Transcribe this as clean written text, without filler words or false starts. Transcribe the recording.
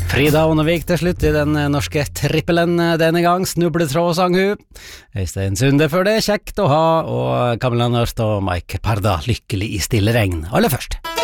Frida Ånevik til slutt I den norske trippelen denne gang. Snubletråd sang hun. Øystein Sunde før det, kjekt å ha, og Camilla Nørst og Mike Parda, lykkelig I stille regn. Aller først.